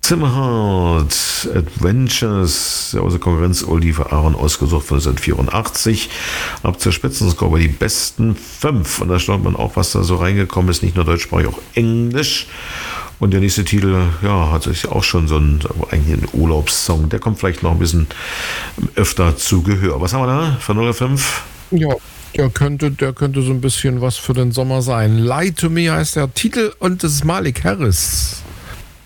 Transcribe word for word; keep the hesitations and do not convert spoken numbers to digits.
Tim Hart, Adventures, der außer Konkurrenz Oliver Aaron ausgesucht von neunzehnhundertvierundachtzig. Ab zur Spitzenscore bei die besten fünf. Und da staunt man auch, was da so reingekommen ist. Nicht nur deutschsprachig, auch Englisch. Und der nächste Titel, ja, hat sich auch schon so ein, eigentlich ein Urlaubssong. Der kommt vielleicht noch ein bisschen öfter zu Gehör. Was haben wir da von null auf fünf? Ja, der könnte, der könnte so ein bisschen was für den Sommer sein. Lie to Me heißt der Titel und das ist Malik Harris.